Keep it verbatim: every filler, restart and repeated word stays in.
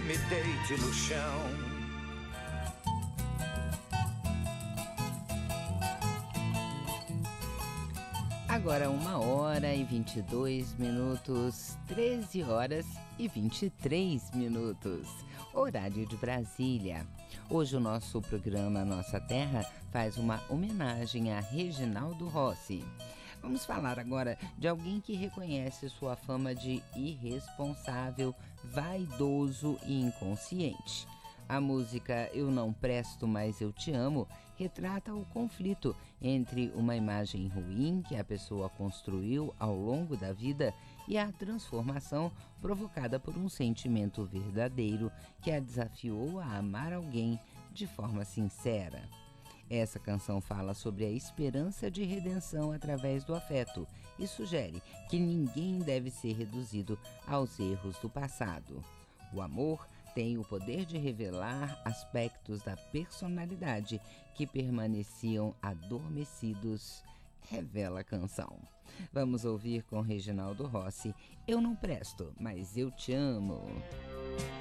me deite no chão. Agora uma hora e vinte e dois minutos, treze horas e vinte e três minutos, horário de Brasília. Hoje o nosso programa Nossa Terra faz uma homenagem a Reginaldo Rossi. Vamos falar agora de alguém que reconhece sua fama de irresponsável, vaidoso e inconsciente. A música Eu Não Presto, Mas Eu Te Amo retrata o conflito entre uma imagem ruim que a pessoa construiu ao longo da vida e a transformação provocada por um sentimento verdadeiro que a desafiou a amar alguém de forma sincera. Essa canção fala sobre a esperança de redenção através do afeto e sugere que ninguém deve ser reduzido aos erros do passado. O amor tem o poder de revelar aspectos da personalidade que permaneciam adormecidos, revela a canção. Vamos ouvir com Reginaldo Rossi, Eu Não Presto, Mas Eu Te Amo.